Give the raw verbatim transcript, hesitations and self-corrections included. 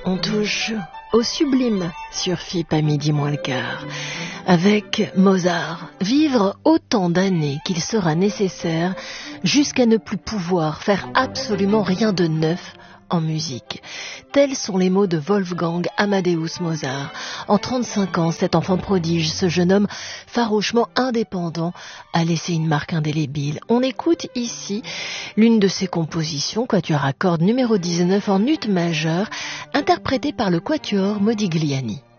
On touche au sublime sur F I P à midi moins le quart. Avec Mozart, vivre autant d'années qu'il sera nécessaire jusqu'à ne plus pouvoir faire absolument rien de neuf en musique. Tels sont les mots de Wolfgang Amadeus Mozart. En trente-cinq ans, cet enfant prodige, ce jeune homme farouchement indépendant, a laissé une marque indélébile. On écoute ici l'une de ses compositions, quatuor à cordes numéro dix-neuf en ut majeur, interprétée par le quatuor Modigliani.